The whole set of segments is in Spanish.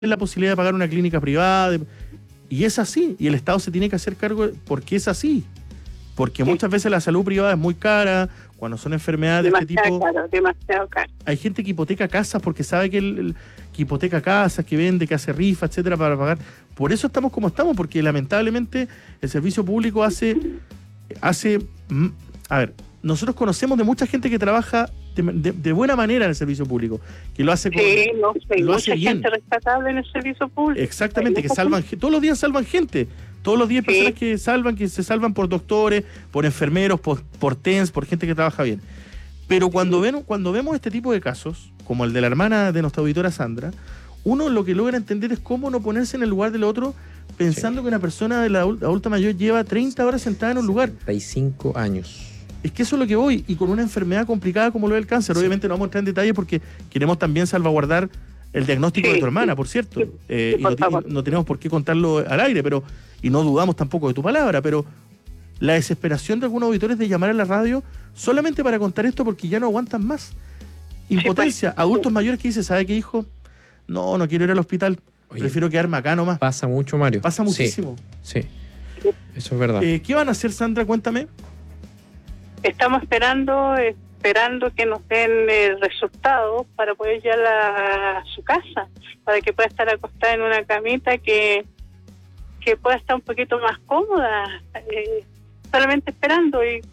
la posibilidad de pagar una clínica privada. Y es así, y el Estado se tiene que hacer cargo porque es así. Porque muchas veces la salud privada es muy cara, cuando son enfermedades de este tipo. Demasiado caro. Hay gente que hipoteca casas porque sabe que que hipoteca casas, que vende, que hace rifa, etcétera, para pagar. Por eso estamos como estamos, porque lamentablemente el servicio público hace. A ver, nosotros conocemos de mucha gente que trabaja de buena manera en el servicio público, que lo hace con, sí, no sé, lo hace mucha bien. gente rescatable en el servicio público. Exactamente, que salvan, todos los días salvan gente. Todos los días personas que se salvan por doctores, por enfermeros, por TENS, por gente que trabaja bien. Pero cuando vemos este tipo de casos, como el de la hermana de nuestra auditora Sandra, uno lo que logra entender es cómo no ponerse en el lugar del otro pensando que una persona de la adulta mayor lleva 30 horas sentada en un lugar. 35 años. Es que eso es lo que voy, y con una enfermedad complicada como lo del cáncer. Obviamente no vamos a entrar en detalle porque queremos también salvaguardar el diagnóstico de tu hermana, por cierto. Y no tenemos por qué contarlo al aire, pero y no dudamos tampoco de tu palabra, pero la desesperación de algunos auditores de llamar a la radio solamente para contar esto porque ya no aguantan más. Impotencia, adultos mayores que dicen, ¿sabe qué, hijo? No quiero ir al hospital, prefiero quedarme acá nomás. Pasa mucho, Mario. Pasa muchísimo. Sí, eso es verdad. ¿Qué van a hacer, Sandra? Cuéntame. Estamos esperando que nos den el resultado para poder llevarla a su casa, para que pueda estar acostada en una camita que pueda estar un poquito más cómoda, solamente esperando y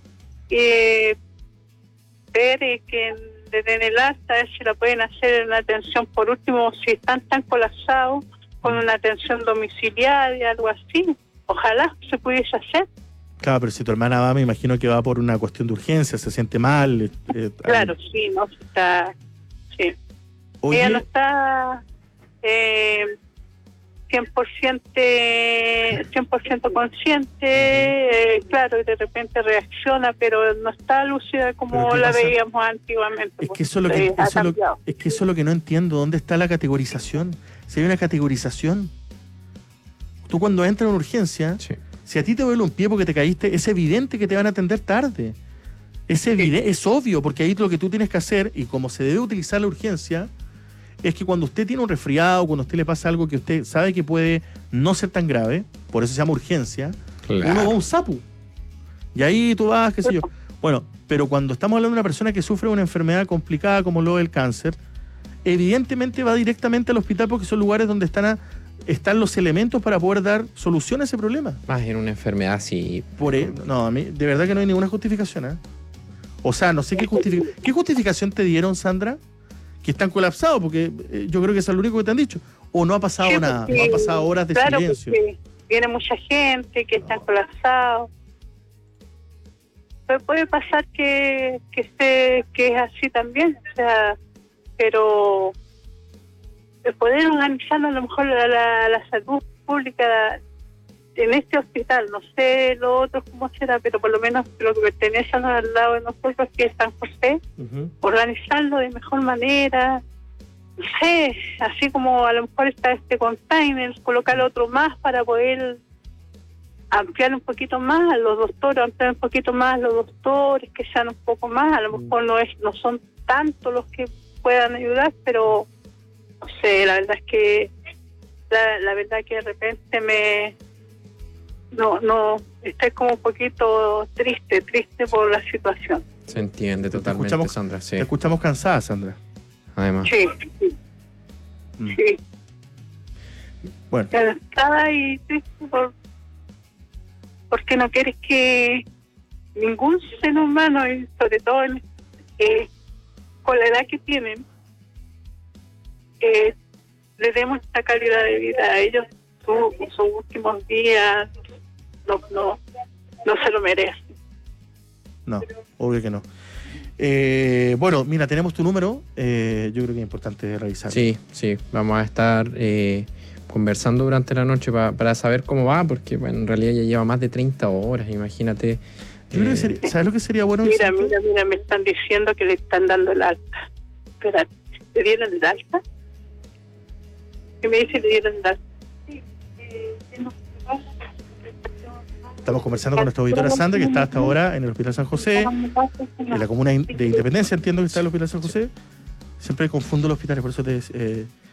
ver que le den el alta, a ver si la pueden hacer en una atención, por último, si están tan colapsados, con una atención domiciliaria, algo así. Ojalá se pudiese hacer. Claro, pero si tu hermana va, me imagino que va por una cuestión de urgencia, se siente mal. Claro, sí, no está. Sí. Oye, ella no está 100% consciente, claro, y de repente reacciona, pero no está lúcida como la veíamos antiguamente. Es que eso es lo que no entiendo. ¿Dónde está la categorización? Si hay una categorización, tú cuando entras en una urgencia, si a ti te duele un pie porque te caíste, es evidente que te van a atender tarde. Es obvio, porque ahí lo que tú tienes que hacer, y como se debe utilizar la urgencia, es que cuando usted tiene un resfriado, cuando a usted le pasa algo que usted sabe que puede no ser tan grave, por eso se llama urgencia, uno va a un SAPU. Y ahí tú vas, qué sé yo. Bueno, pero cuando estamos hablando de una persona que sufre una enfermedad complicada como lo del cáncer, evidentemente va directamente al hospital porque son lugares donde están los elementos para poder dar solución a ese problema. Más en una enfermedad así. No, a mí de verdad que no hay ninguna justificación, ¿eh? O sea, no sé qué justificación te dieron, Sandra, que están colapsados, porque yo creo que eso es lo único que te han dicho. O no ha pasado nada, no han pasado horas de silencio. Viene mucha gente que están colapsados. Pero puede pasar que es así también, o sea, pero poder organizar a lo mejor la salud pública en este hospital, no sé lo otro cómo será, pero por lo menos lo que pertenece al lado de nosotros, que es San José, organizarlo de mejor manera, no sé, así como a lo mejor está este container, colocar otro más para poder ampliar un poquito más a los doctores, ampliar un poquito más a los doctores, que sean un poco más, a lo mejor no son tantos los que puedan ayudar, pero no sé, la verdad es que la verdad que de repente estoy como un poquito triste por la situación. Se entiende totalmente, Sandra. Sí. Te escuchamos cansada, Sandra. Además. Sí. Bueno. Cansada y triste porque no quieres que ningún ser humano, y sobre todo con la edad que tienen, le demos esta calidad de vida a ellos. Sus últimos días no se lo merecen. No, obvio que no. Bueno, mira, tenemos tu número. Yo creo que es importante revisarlo. Sí, vamos a estar conversando durante la noche para saber cómo va, porque bueno, en realidad ya lleva más de 30 horas, imagínate. Yo creo que ¿sabes lo que sería bueno? Mira, me están diciendo que le están dando el alta. Espérate, ¿le dieron el alta? ¿Qué me dice le dieron el alta? Estamos conversando con nuestra auditora Sandra, que está hasta ahora en el Hospital San José, en la comuna de Independencia, entiendo que está en el Hospital San José. Siempre confundo los hospitales, por eso